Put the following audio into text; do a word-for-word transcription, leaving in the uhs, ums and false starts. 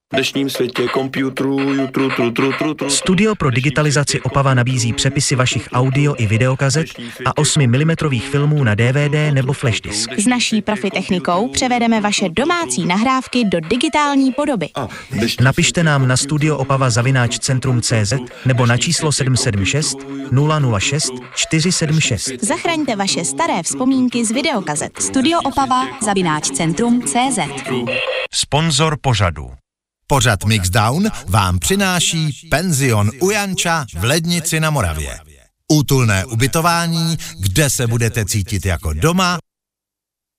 V dnešním světě komputerů, jutru, tru, tru, tru, tru. Studio pro digitalizaci Opava nabízí přepisy vašich audio i videokazet a osm milimetrů filmů na D V D nebo flash disk. S naší profi technikou převedeme vaše domácí nahrávky do digitální podoby. Napište nám na studioopava zavináč centrum tečka cé zet nebo na číslo sedm sedm šest nula nula šest čtyři sedm šest. Zachraňte vaše staré vzpomínky z videokazet. Studio Opava zavináč centrum tečka cé zet. Sponzor pořadu. Pořad Mixdown vám přináší penzion u Janča v Lednici na Moravě. Útulné ubytování, kde se budete cítit jako doma